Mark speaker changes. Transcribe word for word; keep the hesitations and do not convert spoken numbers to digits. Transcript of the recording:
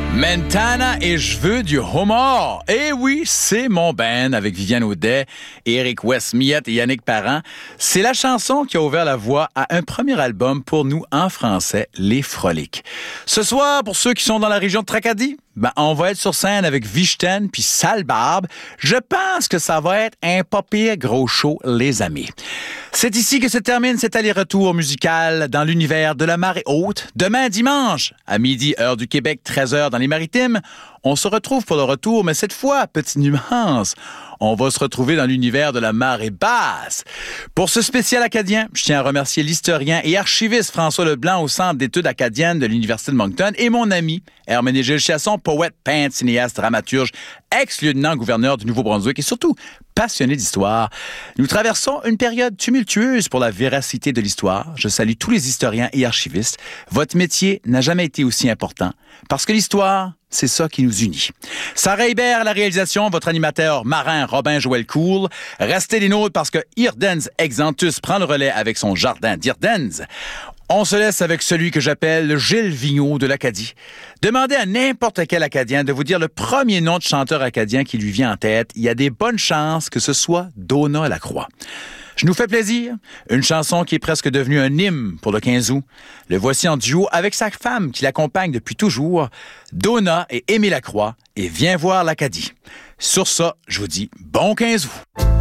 Speaker 1: Mentana et je veux du homard. Eh oui, c'est mon band avec Viviane Audet, Éric Westmiette et Yannick Parent. C'est la chanson qui a ouvert la voie à un premier album pour nous en français, Les Froliques. Ce soir, pour ceux qui sont dans la région de Tracadie, ben, on va être sur scène avec Vichten puis Sale Barbe. Je pense que ça va être un pas pire gros show, les amis. C'est ici que se termine cet aller-retour musical dans l'univers de la marée haute. Demain dimanche, à midi, heure du Québec, treize heures dans les Maritimes, on se retrouve pour le retour, mais cette fois, petite nuance, on va se retrouver dans l'univers de la marée basse. Pour ce spécial acadien, je tiens à remercier l'historien et archiviste François Leblanc au Centre d'études acadiennes de l'Université de Moncton et mon ami Herménégilde Chasson, poète, peintre, cinéaste, dramaturge, ex-lieutenant-gouverneur du Nouveau-Brunswick et surtout passionné d'histoire. Nous traversons une période tumultueuse pour la véracité de l'histoire. Je salue tous les historiens et archivistes. Votre métier n'a jamais été aussi important parce que l'histoire, c'est ça qui nous unit. Sarah Hébert à la réalisation, votre animateur marin Robin Joël Cool. Restez les nôtres parce que Hirdens Exantus prend le relais avec son jardin d'Hirdens. On se laisse avec celui que j'appelle le Gilles Vigneault de l'Acadie. Demandez à n'importe quel Acadien de vous dire le premier nom de chanteur acadien qui lui vient en tête. Il y a des bonnes chances que ce soit Donat Lacroix. Je nous fais plaisir. Une chanson qui est presque devenue un hymne pour le quinze août. Le voici en duo avec sa femme qui l'accompagne depuis toujours, Donat et Aimé Lacroix, et Viens voir l'Acadie. Sur ça, je vous dis bon quinze août.